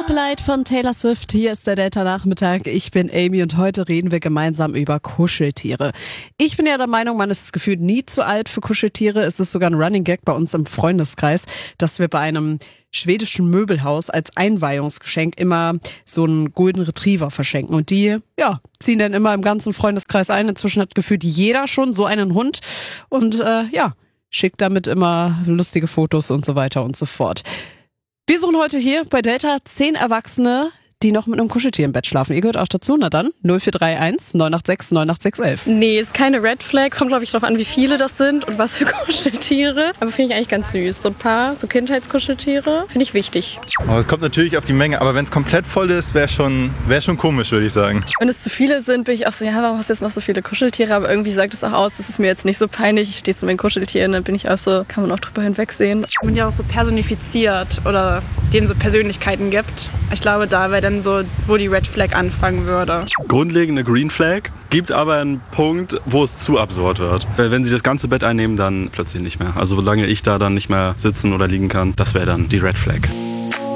Rope von Taylor Swift. Hier ist der Delta-Nachmittag. Ich bin Amy und heute reden wir gemeinsam über Kuscheltiere. Ich bin ja der Meinung, man ist gefühlt nie zu alt für Kuscheltiere. Es ist sogar ein Running Gag bei uns im Freundeskreis, dass wir bei einem schwedischen Möbelhaus als Einweihungsgeschenk immer so einen Golden Retriever verschenken. Und die, ziehen dann immer im ganzen Freundeskreis ein. Inzwischen hat gefühlt jeder schon so einen Hund und schickt damit immer lustige Fotos und so weiter und so fort. Wir suchen heute hier bei Delta 10 Erwachsene, die noch mit einem Kuscheltier im Bett schlafen. Ihr gehört auch dazu, na dann 0431 986 98611. Nee, ist keine Red Flag. Kommt, glaube ich, darauf an, wie viele das sind und was für Kuscheltiere. Aber finde ich eigentlich ganz süß. So ein paar, so Kindheitskuscheltiere, finde ich wichtig. Oh, es kommt natürlich auf die Menge, aber wenn es komplett voll ist, wäre schon komisch, würde ich sagen. Wenn es zu viele sind, bin ich auch so, warum hast du jetzt noch so viele Kuscheltiere? Aber irgendwie sagt es auch aus, das ist mir jetzt nicht so peinlich. Ich stehe zu meinen Kuscheltieren, dann bin ich auch so, kann man auch drüber hinwegsehen. Und ja auch so personifiziert oder denen so Persönlichkeiten gibt. Ich glaube, da wäre dann so, wo die Red Flag anfangen würde. Grundlegende Green Flag, gibt aber einen Punkt, wo es zu absurd wird. Wenn sie das ganze Bett einnehmen, dann plötzlich nicht mehr. Also solange ich da dann nicht mehr sitzen oder liegen kann, das wäre dann die Red Flag.